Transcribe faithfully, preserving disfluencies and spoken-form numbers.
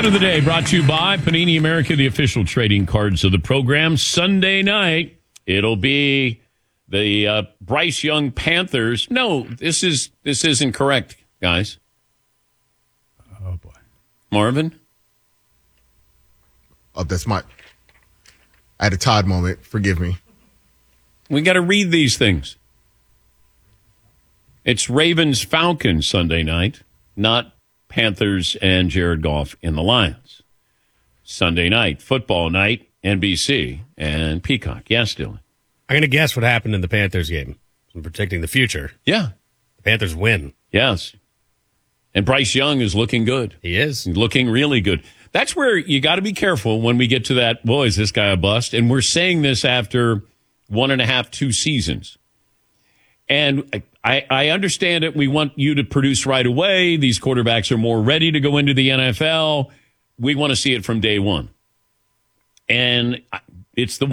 of the day brought to you by Panini America, the official trading cards of the program. Sunday night, it'll be the uh, Bryce Young Panthers. No, this is this isn't correct, guys. Oh, boy. Marvin? Oh, that's my... I had a Todd moment. Forgive me. We got to read these things. It's Ravens Falcons Sunday night, not Panthers and Jared Goff in the Lions. Sunday night, football night, N B C and Peacock. Yes, Dylan. I'm going to guess what happened in the Panthers game. I'm predicting the future. Yeah. The Panthers win. Yes. And Bryce Young is looking good. He is. He's looking really good. That's where you got to be careful when we get to that, boy, is this guy a bust? And we're saying this after one and a half, two seasons. And I, I understand it. We want you to produce right away. These quarterbacks are more ready to go into the N F L. We want to see it from day one. And it's the